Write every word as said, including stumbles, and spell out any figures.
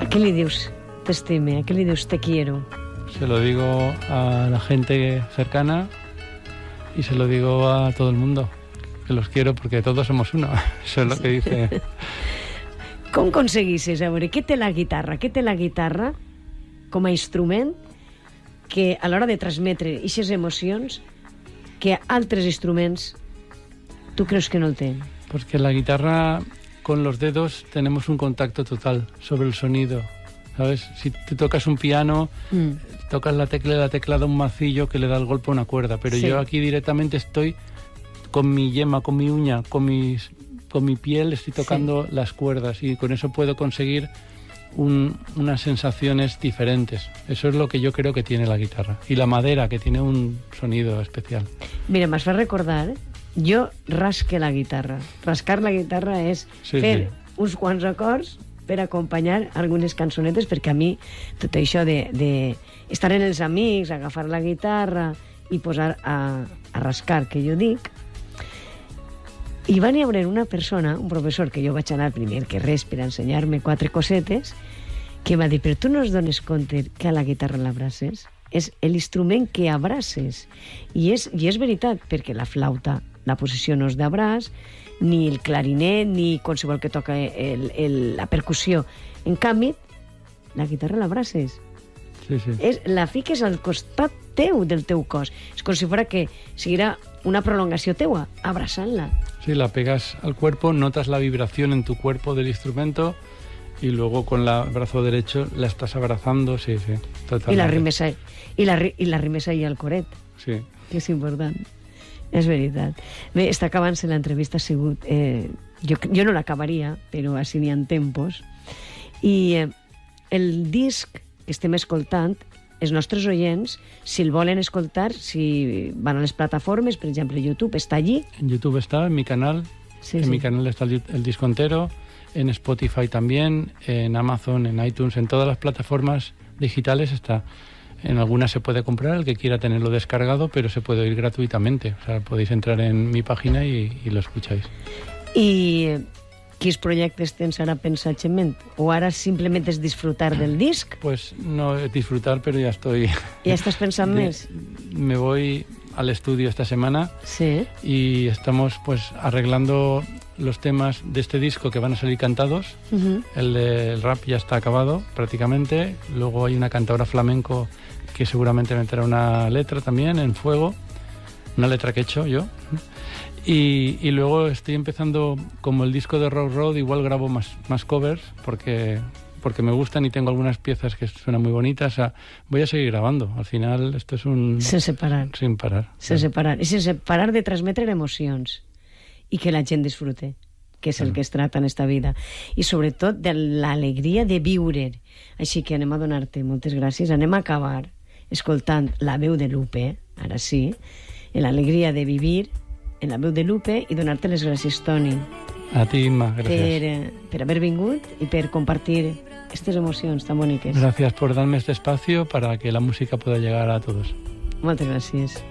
A què li dius te estime? A què li dius te quiero? Se lo digo a la gente cercana y se lo digo a todo el mundo, que los quiero porque todos somos uno. Eso es lo que dice. Com aconseguissis, a veure, què té la guitarra? Què té la guitarra com a instrument que a l'hora de transmetre aquestes emocions que altres instruments tu creus que no el tenen? Porque la guitarra, con los dedos tenemos un contacto total sobre el sonido, ¿sabes? Si te tocas un piano, mm. tocas la tecla la tecla de un martillo que le da el golpe a una cuerda, pero sí. yo aquí directamente estoy con mi yema, con mi uña, con mis... con mi piel estoy tocando sí. las cuerdas y con eso puedo conseguir un, unas sensaciones diferentes. Eso es lo que yo creo que tiene la guitarra. Y la madera, que tiene un sonido especial. Mira, m'has fet recordar, jo rasque la guitarra. Rascar la guitarra és sí, fer sí. uns quants acords per acompanyar algunes cançonetes, perquè a mi tot això de, de estar en els amics, agafar la guitarra i posar a, a rascar, que jo dic. I va n'hi haver una persona, un professor, que jo vaig anar primer que res per ensenyar-me quatre cosetes, que va dir, però tu no es dones compte que a la guitarra l'abraces? És l'instrument que abraces. I és, I és veritat, perquè la flauta, la posició no és d'abraç, ni el clarinet, ni qualsevol que toca el, el, la percussió. En canvi, la guitarra l'abraces. Sí, sí. És, la fiques al costat teu, del teu cos. És com si fora que siguiera una prolongació teua, abraçant-la. Sí, la pegas al cuerpo, notas la vibración en tu cuerpo del instrumento y luego con el brazo derecho la estás abrazando, sí, sí, totalmente. I la rimes, i la, i la rimes ahí al coret, sí. que és important. És veritat. Bé, està acabant-se l'entrevista, ha sigut... Eh, jo, jo no l'acabaria, però així n'hi ha tempos. I eh, el disc que estem escoltant, els nostres oients, si el volen escoltar, si van a les plataformes, per exemple, YouTube, està allí. En YouTube está, en mi canal. Sí, en sí. mi canal está el, el disco entero. En Spotify también, en Amazon, en iTunes, en todas las plataformas digitales está. En algunas se puede comprar, el que quiera tenerlo descargado, pero se puede oír gratuitamente. O sea, podéis entrar en mi página y, y lo escucháis. I quins projectes tens ara pensats en ment? O ara simplement és disfrutar del disc? Pues no es disfrutar, pero ya estoy... ¿Ya estás pensando más? Me voy al estudio esta semana sí. y estamos pues arreglando los temas de este disco que van a salir cantados. Uh-huh. El del rap ya está acabado prácticamente. Luego hay una cantadora flamenco que seguramente meterá una letra también en fuego. Una letra que he hecho yo. Y, y luego estoy empezando, como el disco de Rock Road, igual grabo más, más covers porque, porque me gustan y tengo algunas piezas que suenan muy bonitas. O sea, voy a seguir grabando. Al final esto es un... Sense parar. Sin parar. Sense parar. I sense parar de transmetre emocions i que la gent disfrute, que és el que es trata en esta vida. I sobretot de l'alegria de viure. Així que anem a donar-te moltes gràcies. Anem a acabar escoltant la veu de Lupe, ara sí, l'alegria de vivir, en la veu de Lupe, i donar-te les gràcies, Toni. A ti, Imma, gràcies. Per, per haver vingut i per compartir estas emocions tan boniques. Gracias por darme este espacio para que la música pueda llegar a todos. Moltes gràcies.